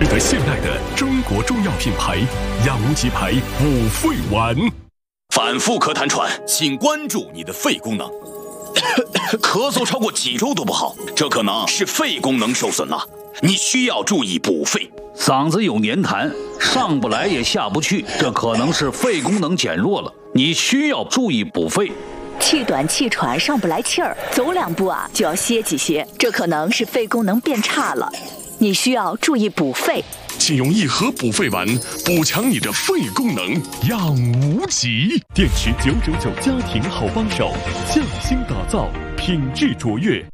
得信赖的中国中药品牌养无极牌补肺丸。 反复咳痰喘，请关注你的肺功能。咳嗽超过几周都不好，这可能是肺功能受损了，你需要注意补肺。 嗓子有黏痰，上不来也下不去，这可能是肺功能减弱了，你需要注意补肺。 气短气喘，上不来气儿，走2步就要歇几歇，这可能是肺功能变差了，你需要注意补肺。 请用1盒补肺丸补强你的肺功能，养无极。 电池999家庭好帮手，匠心打造，品质卓越。